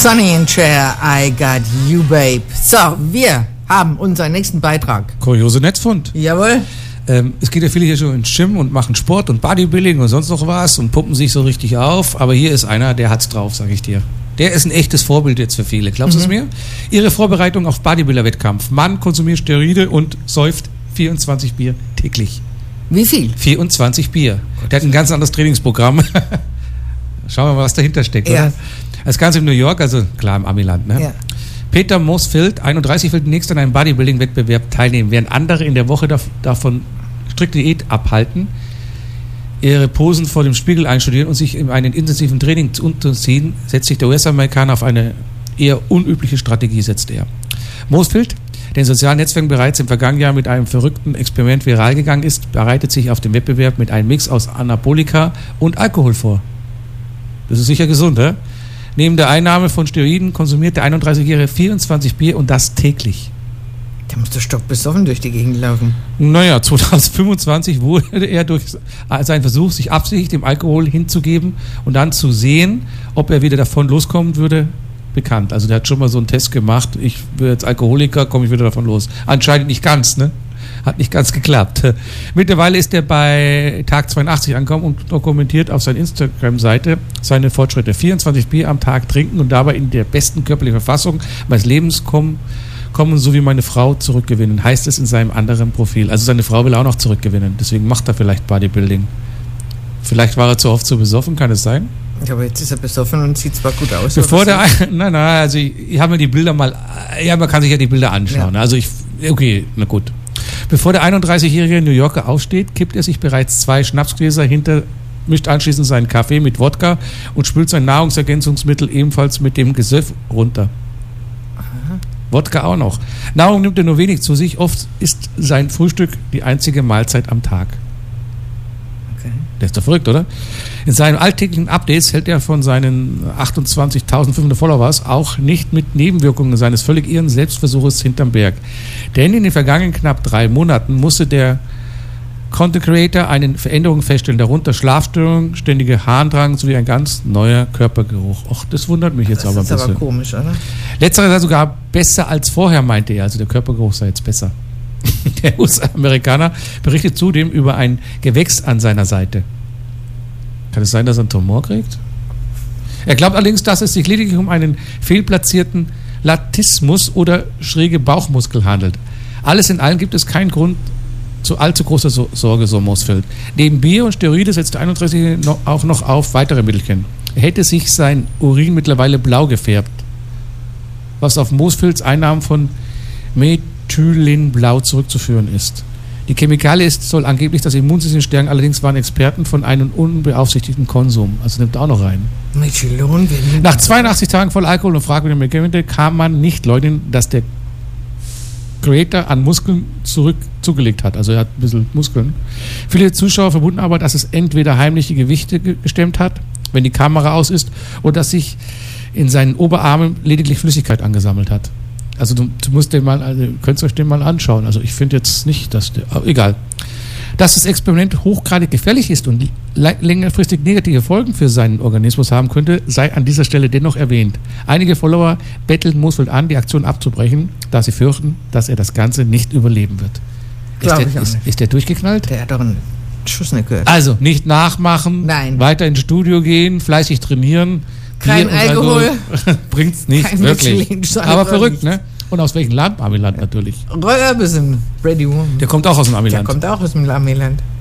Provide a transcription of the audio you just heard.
Sonny and Cher, I got you, babe. So, wir haben unseren nächsten Beitrag. Kuriose Netzfund. Jawohl. Es geht ja viele hier schon ins Gym und machen Sport und Bodybuilding und sonst noch was und pumpen sich so richtig auf. Aber hier ist einer, der hat's drauf, sag ich dir. Der ist ein echtes Vorbild jetzt für viele. Glaubst du es mir? Ihre Vorbereitung auf Bodybuilder-Wettkampf. Mann konsumiert Steroide und säuft 24 Bier täglich. Wie viel? 24 Bier. Der hat ein ganz anderes Trainingsprogramm. Schauen wir mal, was dahinter steckt, Ja. oder? Das Ganze in New York, also klar im Amiland, ne? Ja. Peter Mosfeld, 31, will demnächst an einem Bodybuilding-Wettbewerb teilnehmen, während andere in der Woche davon strikte Diät abhalten, ihre Posen vor dem Spiegel einstudieren und sich in einen intensiven Training unterziehen, setzt sich der US-Amerikaner auf eine eher unübliche Strategie, setzt er. Mosfeld, der in sozialen Netzwerken bereits im vergangenen Jahr mit einem verrückten Experiment viral gegangen ist, bereitet sich auf dem Wettbewerb mit einem Mix aus Anabolika und Alkohol vor. Das ist sicher gesund, hä? Neben der Einnahme von Steroiden konsumiert der 31-Jährige 24 Bier und das täglich. Der muss doch stockbesoffen durch die Gegend laufen. Naja, 2025 wurde er durch seinen Versuch, sich absichtlich dem Alkohol hinzugeben und dann zu sehen, ob er wieder davon loskommen würde, bekannt. Also der hat schon mal so einen Test gemacht, ich bin jetzt Alkoholiker, komme ich wieder davon los. Anscheinend nicht ganz, ne? Hat nicht ganz geklappt. Mittlerweile ist er bei Tag 82 angekommen und dokumentiert auf seiner Instagram-Seite seine Fortschritte. 24 Bier am Tag trinken und dabei in der besten körperlichen Verfassung meines Lebens kommen, so wie meine Frau zurückgewinnen, heißt es in seinem anderen Profil. Also seine Frau will auch noch zurückgewinnen, deswegen macht er vielleicht Bodybuilding. Vielleicht war er zu oft zu besoffen, kann es sein? Ja, aber jetzt ist er besoffen und sieht zwar gut aus. Also ich habe mir die Bilder mal, ja, man kann sich ja die Bilder anschauen. Ja. Also okay, na gut. Bevor der 31-jährige New Yorker aufsteht, kippt er sich bereits 2 Schnapsgläser hinter, mischt anschließend seinen Kaffee mit Wodka und spült sein Nahrungsergänzungsmittel ebenfalls mit dem Gesöff runter. Aha. Wodka auch noch. Nahrung nimmt er nur wenig zu sich, oft ist sein Frühstück die einzige Mahlzeit am Tag. Okay. Der ist doch verrückt, oder? In seinen alltäglichen Updates hält er von seinen 28.500 Followers auch nicht mit Nebenwirkungen seines völlig irren Selbstversuches hinterm Berg. Denn in den vergangenen knapp 3 Monaten musste der Content Creator eine Veränderung feststellen, darunter Schlafstörungen, ständige Harndrang sowie ein ganz neuer Körpergeruch. Och, das wundert mich jetzt aber ein bisschen. Das ist aber komisch, oder? Letzterer sei sogar besser als vorher, meinte er. Also der Körpergeruch sei jetzt besser. Der US-Amerikaner berichtet zudem über ein Gewächs an seiner Seite. Kann es sein, dass er einen Tumor kriegt? Er glaubt allerdings, dass es sich lediglich um einen fehlplatzierten Latissimus oder schräge Bauchmuskel handelt. Alles in allem gibt es keinen Grund zu allzu großer Sorge, so Mosfeld. Neben Bier und Steroide setzt der 31 auch noch auf weitere Mittelchen. Er hätte sich sein Urin mittlerweile blau gefärbt, was auf Mosfelds Einnahmen von Methylenblau zurückzuführen ist. Die Chemikalie soll angeblich das Immunsystem stärken, allerdings waren Experten von einem unbeaufsichtigten Konsum. Also nimmt auch noch rein. Nach 82 Tagen voll Alkohol und fragwürdigen Medikamente kann man nicht leugnen, dass der Creator an Muskeln zugelegt hat. Also er hat ein bisschen Muskeln. Viele Zuschauer vermuten aber, dass es entweder heimliche Gewichte gestemmt hat, wenn die Kamera aus ist, oder dass sich in seinen Oberarmen lediglich Flüssigkeit angesammelt hat. Also du musst den mal, also könnt euch den mal anschauen. Also ich finde jetzt nicht, dass egal. Dass das Experiment hochgradig gefährlich ist und längerfristig negative Folgen für seinen Organismus haben könnte, sei an dieser Stelle dennoch erwähnt. Einige Follower betteln Mosfeld an, die Aktion abzubrechen, da sie fürchten, dass er das Ganze nicht überleben wird. Ist der durchgeknallt? Der hat doch einen Schuss nicht gehört. Also nicht nachmachen, nein. Weiter ins Studio gehen, fleißig trainieren. Kein Alkohol. Bringt's nicht, kein wirklich. Aber verrückt, ne? Und aus welchem Land? Amiland natürlich. Roy Orbison, Brady Woman. Der kommt auch aus dem Amiland. Der kommt auch aus dem Amiland.